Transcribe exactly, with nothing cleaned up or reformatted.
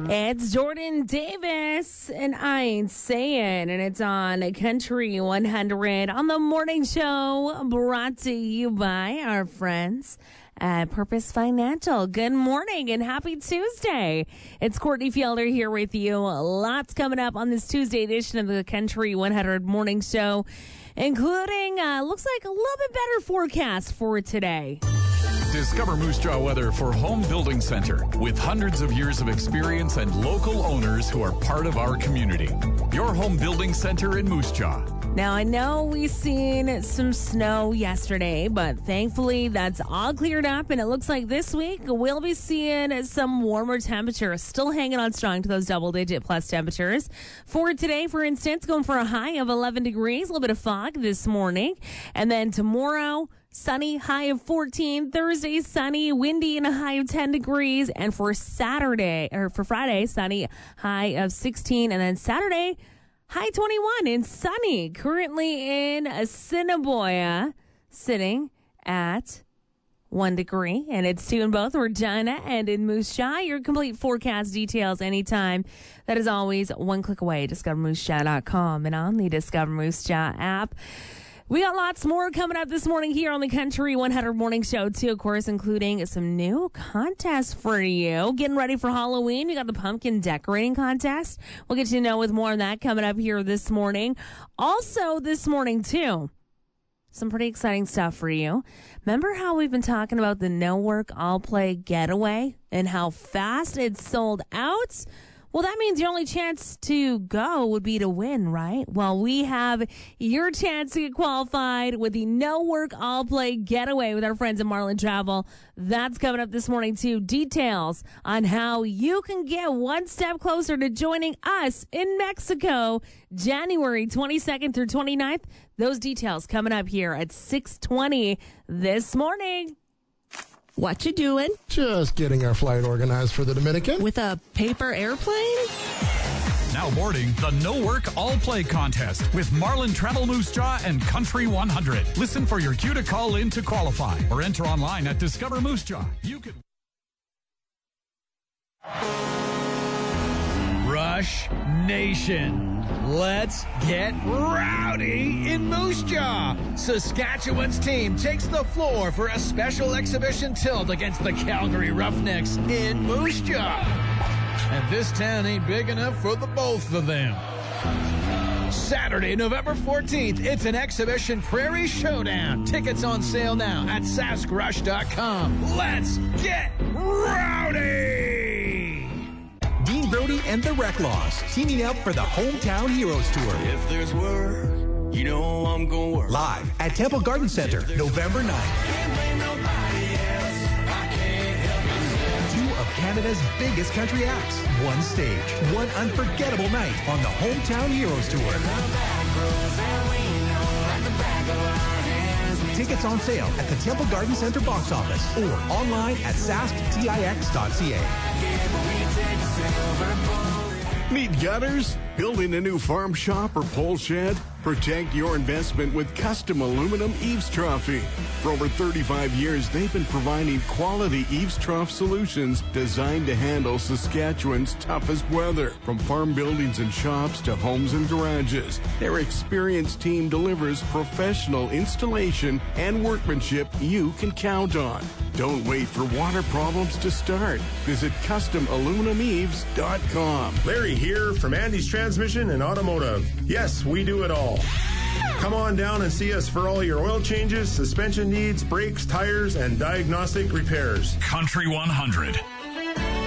It's Jordan Davis, and I ain't saying, and it's on Country one hundred on the morning show, brought to you by our friends at Purpose Financial. Good morning and happy Tuesday. It's Courtney Fielder here with you. Lots coming up on this Tuesday edition of the Country one hundred morning show, including, uh, looks like a little bit better forecast for today. Discover Moose Jaw Weather for Home Building Center. With hundreds of years of experience and local owners who are part of our community. Your Home Building Center in Moose Jaw. Now, I know we've seen some snow yesterday, but thankfully that's all cleared up, and it looks like this week we'll be seeing some warmer temperatures, still hanging on strong to those double-digit plus temperatures. For today, for instance, going for a high of eleven degrees, a little bit of fog this morning, and then tomorrow, sunny, high of fourteen. Thursday, sunny, windy, and a high of ten degrees. And for Saturday, or for Friday, sunny, high of sixteen. And then Saturday, high twenty-one and sunny. Currently in Assiniboia, sitting at one degree. And it's two in both Regina and in Moose Jaw. Your complete forecast details anytime. That is always one click away. discover moose jaw dot com and on the Discover Moose Jaw app. We got lots more coming up this morning here on the Country one hundred Morning Show, too, of course, including some new contests for you. Getting ready for Halloween. We got the pumpkin decorating contest. We'll get you to know with more on that coming up here this morning. Also this morning, too, some pretty exciting stuff for you. Remember how we've been talking about the No Work, All Play getaway and how fast it's sold out? Well, that means your only chance to go would be to win, right? Well, we have your chance to get qualified with the No Work, All Play getaway with our friends at Marlin Travel. That's coming up this morning, too. Details on how you can get one step closer to joining us in Mexico, January twenty-second through twenty-ninth. Those details coming up here at six twenty this morning. What you doing? Just getting our flight organized for the Dominican. With a paper airplane? Now boarding the No Work, All Play contest with Marlin Travel Moose Jaw and Country one hundred. Listen for your cue to call in to qualify or enter online at Discover Moose Jaw. You can... Rush Nation. Let's get rowdy in Moose Jaw. Saskatchewan's team takes the floor for a special exhibition tilt against the Calgary Roughnecks in Moose Jaw. And this town ain't big enough for the both of them. Saturday, November fourteenth, it's an exhibition prairie showdown. Tickets on sale now at sask rush dot com. Let's get rowdy! Dean Brody and the Reclaws teaming up for the Hometown Heroes Tour. If there's work, you know I'm gonna work. Live at Temple Garden Center, November ninth. Two of Canada's biggest country acts. One stage, one unforgettable night on the Hometown Heroes Tour. Tickets on sale at the Temple Garden Center box office or online at sask tix dot c a. Need gutters? Building a new farm shop or pole shed? Protect your investment with custom aluminum eaves troughing. For over thirty-five years, they've been providing quality eaves trough solutions designed to handle Saskatchewan's toughest weather. From farm buildings and shops to homes and garages, their experienced team delivers professional installation and workmanship you can count on. Don't wait for water problems to start. Visit custom aluminum eaves dot com. Larry here from Andy's Transmission and Automotive. Yes, we do it all. Come on down and see us for all your oil changes, suspension needs, brakes, tires, and diagnostic repairs. Country one hundred.